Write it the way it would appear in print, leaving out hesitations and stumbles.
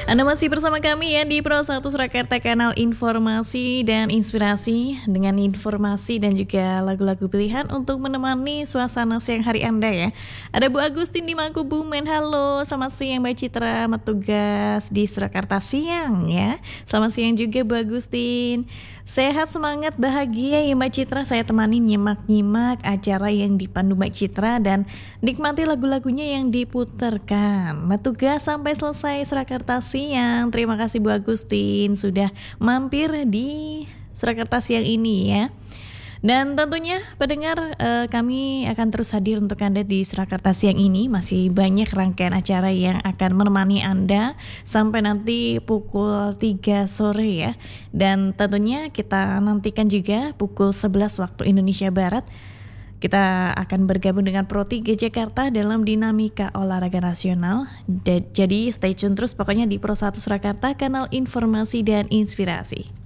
Anda masih bersama kami ya di Pro 1 Surakarta, kanal informasi dan inspirasi, dengan informasi dan juga lagu-lagu pilihan untuk menemani suasana siang hari Anda ya. Ada Bu Agustin di Mangkubumen. Halo, selamat siang Mbak Citra, tugas di Surakarta siang ya. Selamat siang juga Bu Agustin. Sehat, semangat, bahagia ya Mbak Citra. Saya temani nyimak-nyimak acara yang dipandu Mbak Citra dan nikmati lagu-lagunya yang diputarkan. Tugas sampai selesai Surakarta siang. Terima kasih Bu Agustin sudah mampir di Surakarta siang ini ya. Dan tentunya pendengar, kami akan terus hadir untuk Anda di Surakarta siang ini. Masih banyak rangkaian acara yang akan menemani Anda sampai nanti pukul 3 sore ya. Dan tentunya kita nantikan juga pukul 11 waktu Indonesia Barat. Kita akan bergabung dengan Pro 3 Jakarta dalam dinamika olahraga nasional. Jadi stay tune terus pokoknya di Pro 1 Surakarta, kanal informasi dan inspirasi.